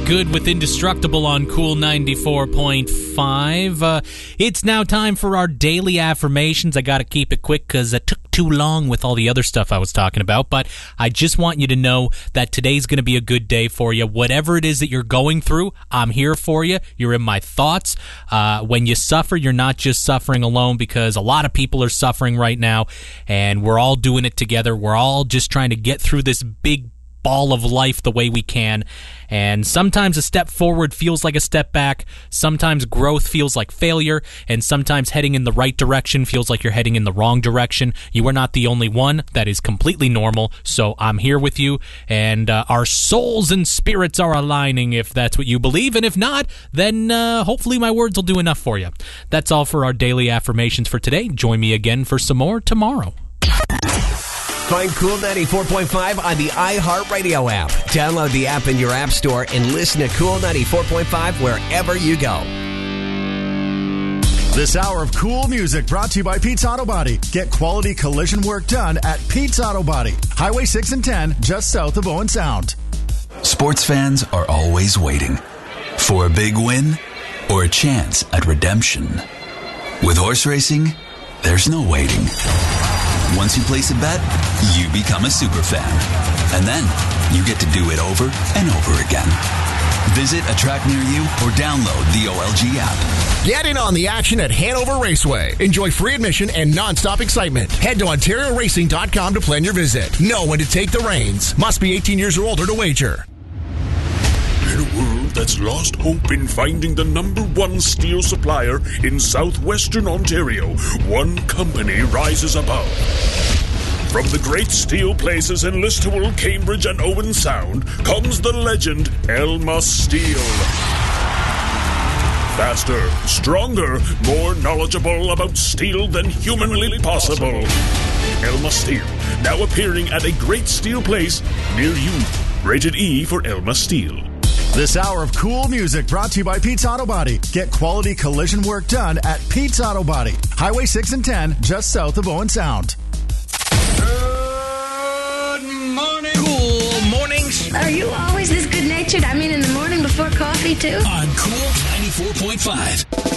good with Indestructible on Cool 94.5. It's now time for our daily affirmations. I got to keep it quick because it took too long with all the other stuff I was talking about, but I just want you to know that today's going to be a good day for you. Whatever it is that you're going through, I'm here for you. You're in my thoughts. When you suffer, you're not just suffering alone, because a lot of people are suffering right now, and we're all doing it together. We're all just trying to get through this big ball of life the way we can, and sometimes a step forward feels like a step back, sometimes growth feels like failure, and sometimes heading in the right direction feels like you're heading in the wrong direction. You are not the only one. That is completely normal, so I'm here with you, and our souls and spirits are aligning if that's what you believe, and if not, then hopefully my words will do enough for you. That's all for our daily affirmations for today. Join me again for some more tomorrow. Find Cool 94.5 on the iHeartRadio app. Download the app in your app store and listen to Cool 94.5 wherever you go. This hour of cool music brought to you by Pete's Auto Body. Get quality collision work done at Pete's Auto Body. Highway 6 and 10, just south of Owen Sound. Sports fans are always waiting for a big win or a chance at redemption. With horse racing, there's no waiting. Once you place a bet, you become a super fan. And then you get to do it over and over again. Visit a track near you or download the OLG app. Get in on the action at Hanover Raceway. Enjoy free admission and non-stop excitement. Head to OntarioRacing.com to plan your visit. Know when to take the reins. Must be 18 years or older to wager. In a world that's lost hope in finding the number one steel supplier in southwestern Ontario, one company rises above. From the great steel places in Listowel, Cambridge, and Owen Sound comes the legend Elma Steel. Faster, stronger, more knowledgeable about steel than humanly possible. Elma Steel, now appearing at a great steel place near you. Rated E for Elma Steel. This hour of cool music brought to you by Pete's Auto Body. Get quality collision work done at Pete's Auto Body. Highway 6 and 10, just south of Owen Sound. Good morning. Cool mornings. Are you always this good-natured? I mean, in the morning before coffee, too? On Cool 94.5.